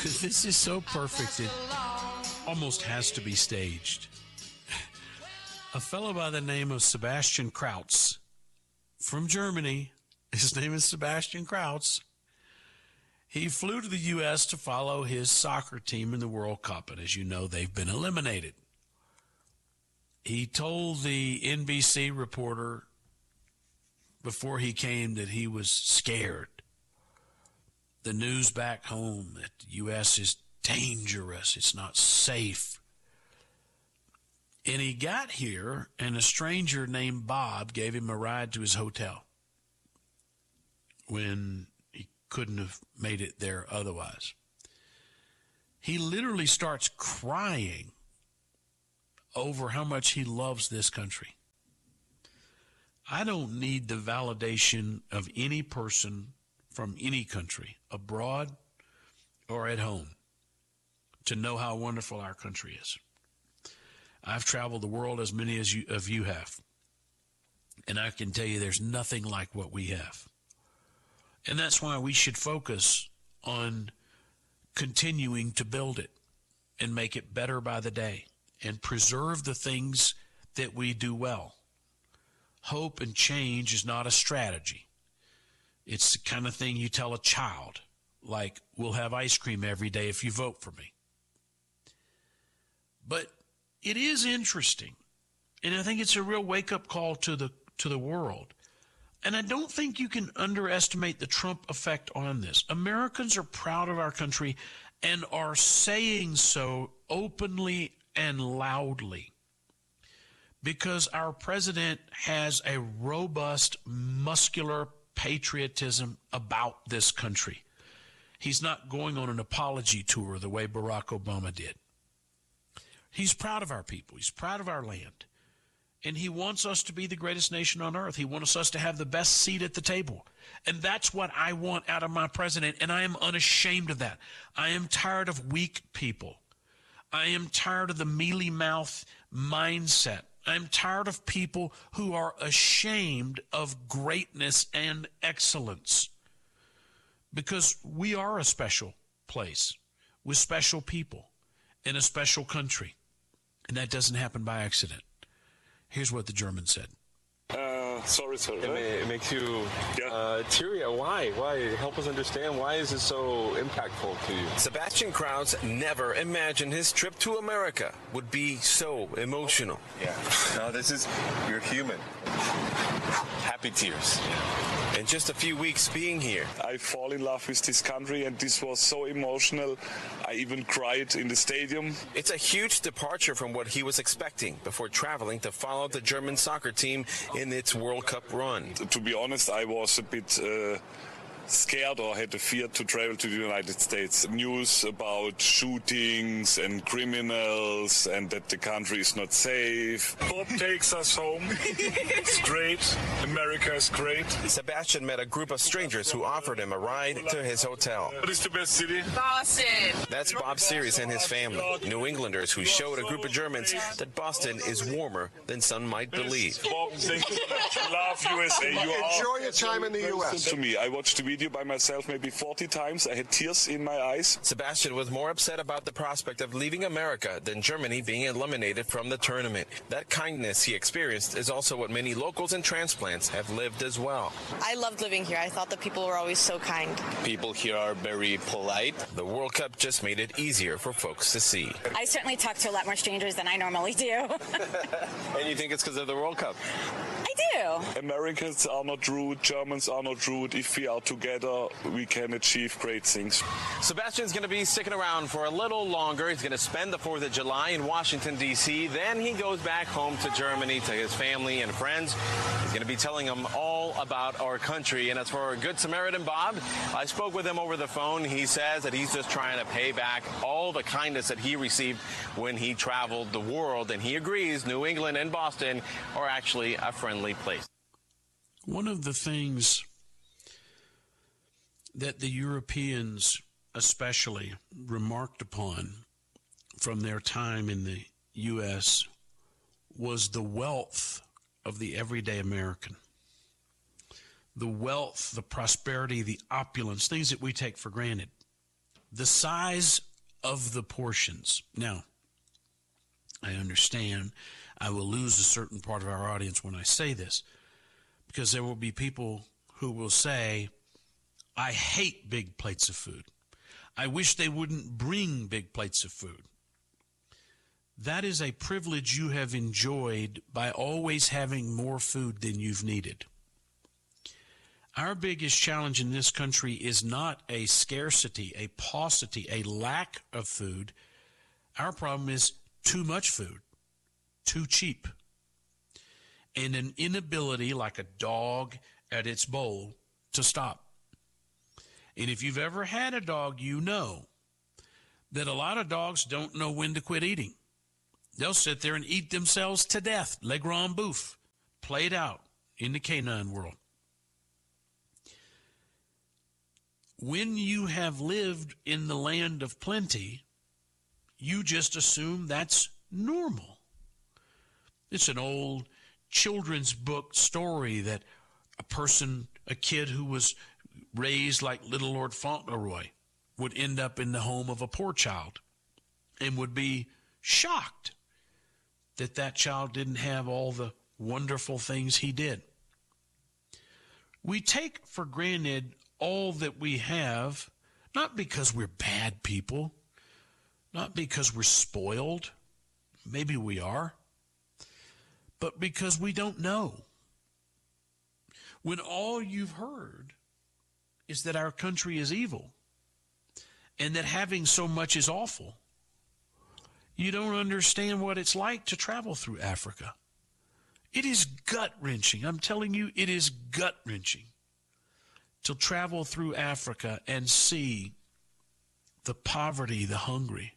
This is so perfect, it almost has to be staged. A fellow by the name of Sebastian Krautz from Germany, his name is Sebastian Krautz. He flew to the U.S. to follow his soccer team in the World Cup, and as you know, they've been eliminated. He told the NBC reporter before he came that he was scared. The news back home that the U.S. is dangerous, it's not safe. And he got here, and a stranger named Bob gave him a ride to his hotel when he couldn't have made it there otherwise. He literally starts crying over how much he loves this country. I don't need the validation of any person from any country, abroad or at home, to know how wonderful our country is. I've traveled the world as many as you have, and I can tell you there's nothing like what we have. And that's why we should focus on continuing to build it and make it better by the day and preserve the things that we do well. Hope and change is not a strategy. It's the kind of thing you tell a child, like, we'll have ice cream every day if you vote for me. But it is interesting, and I think it's a real wake-up call to the world. And I don't think you can underestimate the Trump effect on this. Americans are proud of our country and are saying so openly and loudly because our president has a robust, muscular patriotism about this country. He's not going on an apology tour the way Barack Obama did. He's proud of our people. He's proud of our land. And he wants us to be the greatest nation on earth. He wants us to have the best seat at the table. And that's what I want out of my president, and I am unashamed of that. I am tired of weak people. I am tired of the mealy-mouth mindset. I'm tired of people who are ashamed of greatness and excellence. Because we are a special place with special people in a special country. And that doesn't happen by accident. Here's what the German said. Sorry. It makes you teary. Why? Help us understand. Why is this so impactful to you? Sebastian Krautz never imagined his trip to America would be so emotional. Yeah. No, you're human. Happy tears. In just a few weeks being here, I fall in love with this country, and this was so emotional. I even cried in the stadium. It's a huge departure from what he was expecting before traveling to follow the German soccer team in its World Cup run. To be honest, I was a bit scared or had a fear to travel to the United States. News about shootings and criminals and that the country is not safe. Bob takes us home. It's great. America is great. Sebastian met a group of strangers who offered him a ride to his hotel. What is the best city? Boston. That's Bob Series and his family, New Englanders who showed a group of Germans that Boston is warmer than some might believe. Bob, thank you so much. Love USA. Enjoy your time in the U.S. To me, I watched the video by myself maybe 40 times. I had tears in my eyes. Sebastian was more upset about the prospect of leaving America than Germany being eliminated from the tournament. That kindness he experienced is also what many locals and transplants have lived as well. I loved living here. I thought the people were always so kind. People here are very polite. The World Cup just made it easier for folks to see. I certainly talk to a lot more strangers than I normally do. And you think it's because of the World Cup? I do. Americans are not rude. Germans are not rude. If we are together, we can achieve great things. Sebastian's going to be sticking around for a little longer. He's going to spend the 4th of July in Washington, D.C. Then he goes back home to Germany to his family and friends. He's going to be telling them all about our country. And as for our Good Samaritan Bob, I spoke with him over the phone. He says that he's just trying to pay back all the kindness that he received when he traveled the world. And he agrees New England and Boston are actually a friendly place. One of the things that the Europeans especially remarked upon from their time in the U.S. was the wealth of the everyday American. The wealth, the prosperity, the opulence, things that we take for granted. the size of the portions. Now, I understand I will lose a certain part of our audience when I say this, because there will be people who will say, I hate big plates of food. I wish they wouldn't bring big plates of food. That is a privilege you have enjoyed by always having more food than you've needed. Our biggest challenge in this country is not a scarcity, a paucity, a lack of food. Our problem is too much food, too cheap, and an inability, like a dog at its bowl, to stop. And if you've ever had a dog, you know that a lot of dogs don't know when to quit eating. They'll sit there and eat themselves to death, le grand bouffe, played out in the canine world. When you have lived in the land of plenty, you just assume that's normal. It's an old children's book story that a kid who was raised like little Lord Fauntleroy would end up in the home of a poor child and would be shocked that that child didn't have all the wonderful things he did. We take for granted all that we have, not because we're bad people, not because we're spoiled, maybe we are, but because we don't know. When all you've heard is that our country is evil and that having so much is awful, you don't understand what it's like to travel through Africa. It is gut-wrenching. I'm telling you, it is gut-wrenching to travel through Africa and see the poverty, the hunger,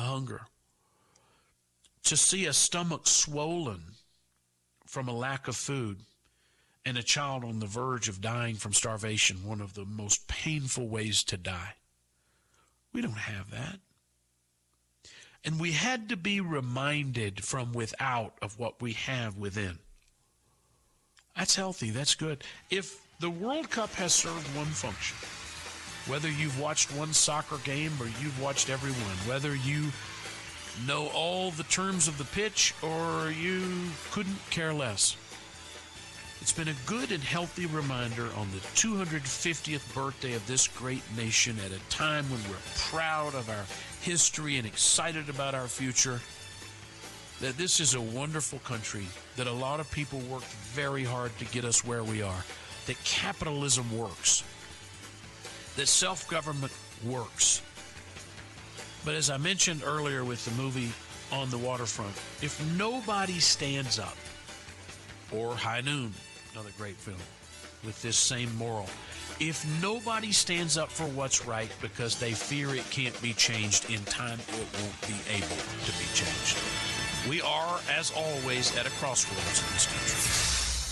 to see a stomach swollen from a lack of food and a child on the verge of dying from starvation, one of the most painful ways to die. We don't have that. And we had to be reminded from without of what we have within. That's healthy. That's good. If the World Cup has served one function, whether you've watched one soccer game or you've watched every one, whether you know all the terms of the pitch or you couldn't care less, it's been a good and healthy reminder on the 250th birthday of this great nation at a time when we're proud of our history and excited about our future, that this is a wonderful country, that a lot of people worked very hard to get us where we are, that capitalism works, that self-government works. But as I mentioned earlier with the movie On the Waterfront, if nobody stands up, or High Noon, another great film with this same moral, if nobody stands up for what's right because they fear it can't be changed in time, it won't be able to be changed. We are, as always, at a crossroads in this country.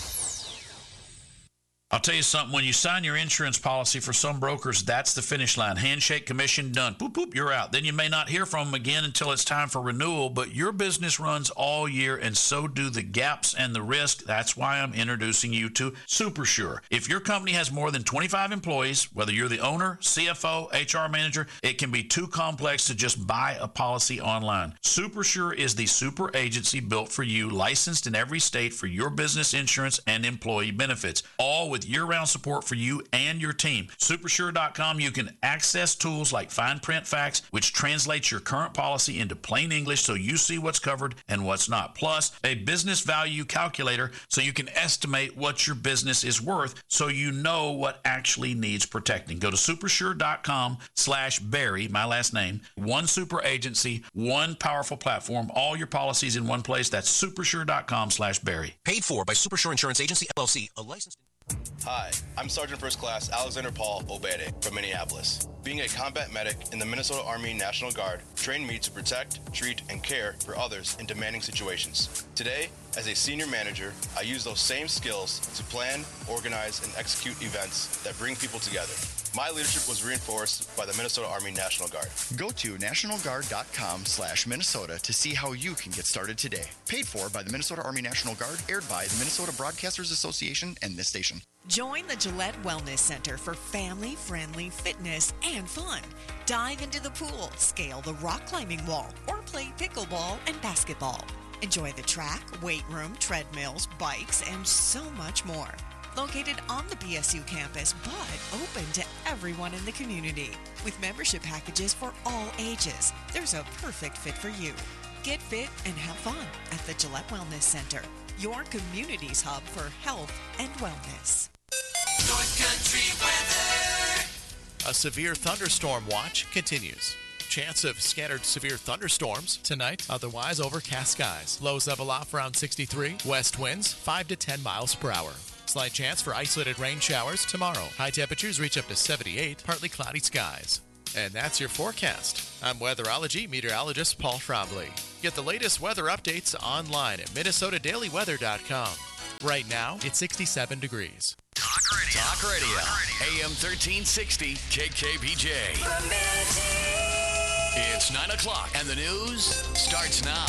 I'll tell you something, when you sign your insurance policy, for some brokers, that's the finish line. Handshake, commission, done. Boop, boop, you're out. Then you may not hear from them again until it's time for renewal, but your business runs all year, and so do the gaps and the risk. That's why I'm introducing you to SuperSure. If your company has more than 25 employees, whether you're the owner, CFO, HR manager, it can be too complex to just buy a policy online. SuperSure is the super agency built for you, licensed in every state for your business insurance and employee benefits, all with year-round support for you and your team. Supersure.com, you can access tools like fine print facts, which translates your current policy into plain English so you see what's covered and what's not. Plus, a business value calculator so you can estimate what your business is worth so you know what actually needs protecting. Go to supersure.com/Barry, my last name. One super agency, one powerful platform, all your policies in one place. That's supersure.com/Barry. Paid for by Supersure Insurance Agency, LLC, a licensed... Hi, I'm Sergeant First Class Alexander Paul Obede from Minneapolis. Being a combat medic in the Minnesota Army National Guard trained me to protect, treat, and care for others in demanding situations. Today, as a senior manager, I use those same skills to plan, organize, and execute events that bring people together. My leadership was reinforced by the Minnesota Army National Guard. Go to nationalguard.com/Minnesota to see how you can get started today. Paid for by the Minnesota Army National Guard, aired by the Minnesota Broadcasters Association and this station. Join the Gillette Wellness Center for family-friendly fitness and fun. Dive into the pool, scale the rock climbing wall, or play pickleball and basketball. Enjoy the track, weight room, treadmills, bikes, and so much more. Located on the BSU campus, but open to everyone in the community. With membership packages for all ages, there's a perfect fit for you. Get fit and have fun at the Gillette Wellness Center, your community's hub for health and wellness. North Country weather. A severe thunderstorm watch continues. Chance of scattered severe thunderstorms tonight, otherwise overcast skies. Lows level off around 63. West winds 5 to 10 miles per hour. Slight chance for isolated rain showers tomorrow. High temperatures reach up to 78, partly cloudy skies. And that's your forecast. I'm weatherology meteorologist Paul Trombley. Get the latest weather updates online at minnesotadailyweather.com. Right now, it's 67 degrees. Talk Radio. AM 1360 KKBJ. It's 9 o'clock and the news starts now.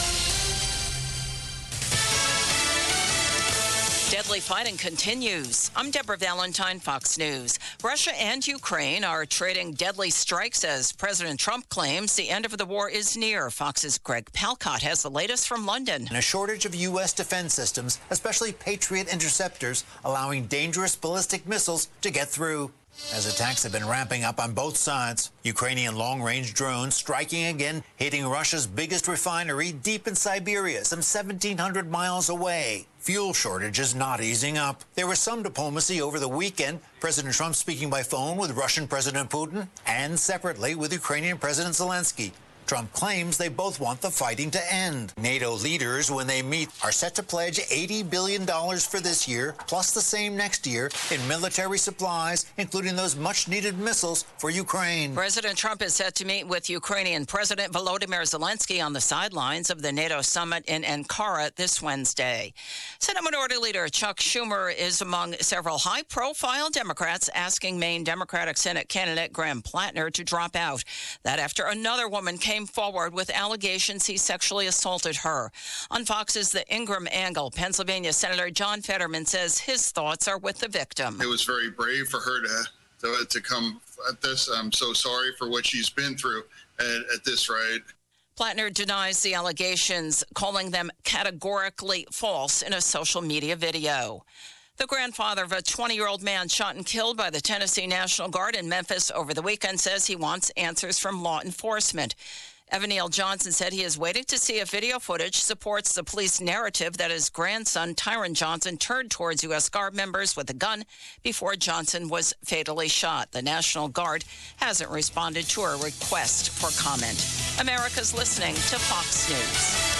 Deadly fighting continues. I'm Deborah Valentine, Fox News. Russia and Ukraine are trading deadly strikes as President Trump claims the end of the war is near. Fox's Greg Palcott has the latest from London. And a shortage of U.S. defense systems, especially Patriot interceptors, allowing dangerous ballistic missiles to get through. As attacks have been ramping up on both sides, Ukrainian long-range drones striking again, hitting Russia's biggest refinery deep in Siberia, some 1,700 miles away. Fuel shortages not easing up. There was some diplomacy over the weekend, President Trump speaking by phone with Russian President Putin and separately with Ukrainian President Zelensky. Trump claims they both want the fighting to end. NATO leaders, when they meet, are set to pledge $80 billion for this year, plus the same next year, in military supplies, including those much-needed missiles for Ukraine. President Trump is set to meet with Ukrainian President Volodymyr Zelensky on the sidelines of the NATO summit in Ankara this Wednesday. Senate Minority Leader Chuck Schumer is among several high-profile Democrats asking Maine Democratic Senate candidate Graham Plattner to drop out. That after another woman came forward with allegations he sexually assaulted her. On Fox's The Ingram Angle, Pennsylvania Senator John Fetterman says his thoughts are with the victim. It was very brave for her to come at this. I'm so sorry for what she's been through at this rate. Plattner denies the allegations, calling them categorically false in a social media video. The grandfather of a 20-year-old man shot and killed by the Tennessee National Guard in Memphis over the weekend says he wants answers from law enforcement. Evan Neal Johnson said he is waiting to see if video footage supports the police narrative that his grandson, Tyron Johnson, turned towards U.S. Guard members with a gun before Johnson was fatally shot. The National Guard hasn't responded to a request for comment. America's listening to Fox News.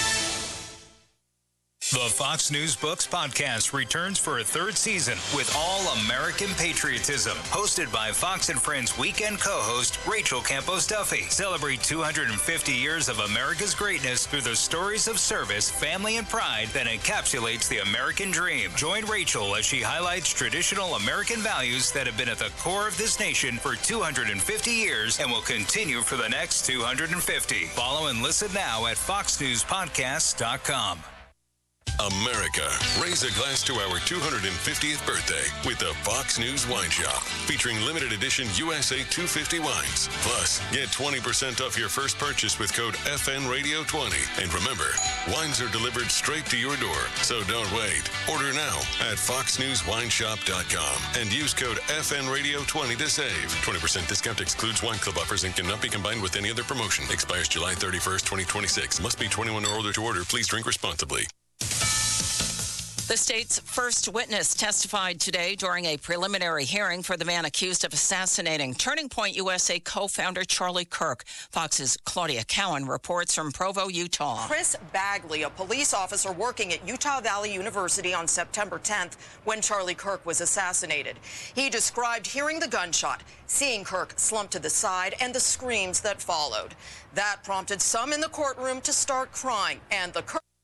The Fox News Books podcast returns for a third season with All American Patriotism, hosted by Fox and Friends weekend co-host Rachel Campos Duffy. Celebrate 250 years of America's greatness through the stories of service, family, and pride that encapsulates the American dream. Join Rachel as she highlights traditional American values that have been at the core of this nation for 250 years and will continue for the next 250. Follow and listen now at foxnewspodcasts.com. America, raise a glass to our 250th birthday with the Fox News Wine Shop, featuring limited edition USA 250 wines. Plus, get 20% off your first purchase with code FNRadio20. And remember, wines are delivered straight to your door, so don't wait. Order now at foxnewswineshop.com and use code FNRadio20 to save. 20% discount excludes wine club offers and cannot be combined with any other promotion. Expires July 31st, 2026. Must be 21 or older to order. Please drink responsibly. The state's first witness testified today during a preliminary hearing for the man accused of assassinating Turning Point USA co-founder Charlie Kirk. Fox's Claudia Cowan reports from Provo, Utah. Chris Bagley, a police officer working at Utah Valley University on September 10th when Charlie Kirk was assassinated. He described hearing the gunshot, seeing Kirk slump to the side, and the screams that followed. That prompted some in the courtroom to start crying, and the Kirk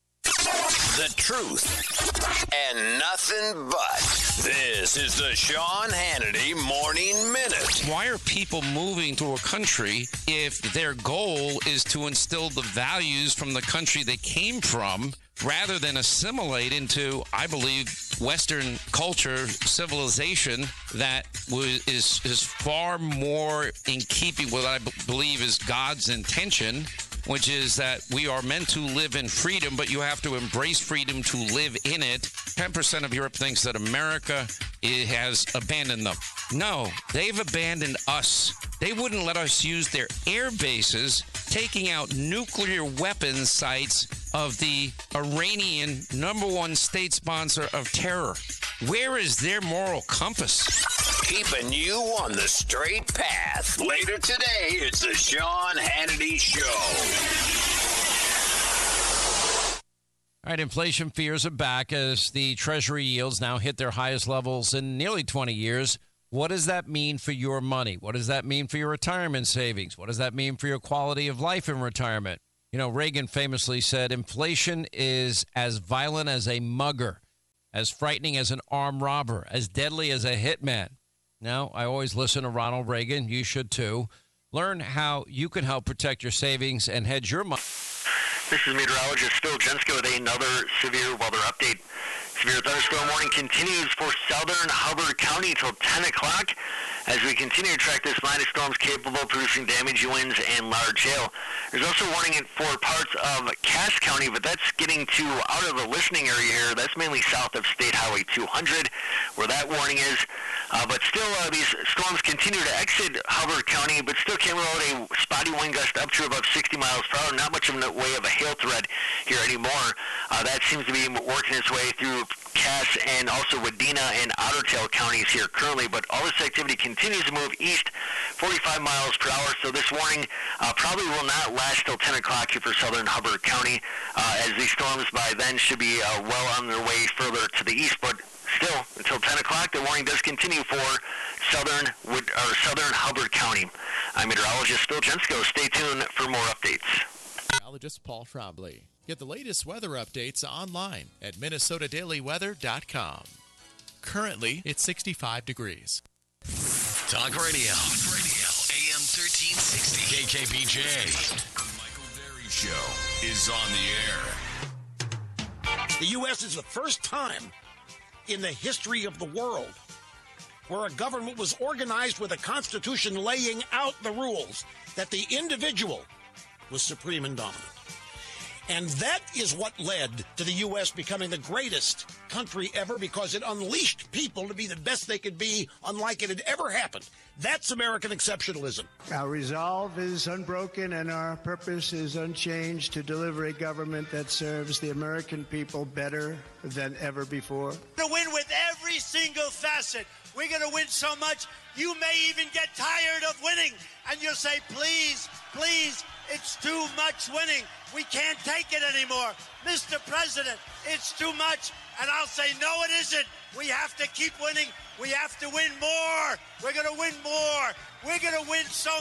The truth and nothing but. This is the Sean Hannity Morning Minute. Why are people moving to a country if their goal is to instill the values from the country they came from rather than assimilate into, I believe, Western culture, civilization that is far more in keeping with what I believe is God's intention, which is that we are meant to live in freedom, but you have to embrace freedom to live in it. 10% of Europe thinks that America has abandoned them. No, they've abandoned us. They wouldn't let us use their air bases, taking out nuclear weapons sites of the Iranian #1 state sponsor of terror. Where is their moral compass? Keeping you on the straight path. Later today, it's the Sean Hannity Show. All right, inflation fears are back as the Treasury yields now hit their highest levels in nearly 20 years. What does that mean for your money? What does that mean for your retirement savings? What does that mean for your quality of life in retirement? You know, Reagan famously said, inflation is as violent as a mugger, as frightening as an armed robber, as deadly as a hitman. Now, I always listen to Ronald Reagan. You should, too. Learn how you can help protect your savings and hedge your money. This is meteorologist Phil Jensko with another severe weather update. Severe thunderstorm warning continues for southern Hubbard County until 10 o'clock as we continue to track this line of storms capable of producing damaging winds and large hail. There's also warning for parts of Cass County, but that's getting to out of the listening area here. That's mainly south of State Highway 200 where that warning is. But still, these storms continue to exit Hubbard County, but still can load a spotty wind gust up to about 60 miles per hour. Not much in the way of a hail threat here anymore. That seems to be working its way through Cass and also Wadena and Ottertail counties here currently, but all this activity continues to move east 45 miles per hour, so this warning probably will not last till 10 o'clock here for southern Hubbard County, as these storms by then should be well on their way further to the east, but still, until 10 o'clock, the warning does continue for southern Hubbard County. I'm meteorologist Phil Jensko. Stay tuned for more updates. Meteorologist Paul Frobley. Get the latest weather updates online at minnesotadailyweather.com. Currently, it's 65 degrees. Talk Radio. AM 1360. KKPJ. The Michael Berry Show is on the air. The U.S. is the first time in the history of the world where a government was organized with a constitution laying out the rules that the individual was supreme and dominant. And that is what led to the U.S. becoming the greatest country ever, because it unleashed people to be the best they could be, unlike it had ever happened. That's American exceptionalism. Our resolve is unbroken and our purpose is unchanged to deliver a government that serves the American people better than ever before. We're going to win with every single facet. We're going to win so much, you may even get tired of winning. And you'll say, please, please, it's too much winning. We can't take it anymore. Mr. President, it's too much. And I'll say, no, it isn't. We have to keep winning. We have to win more. We're going to win more. We're going to win so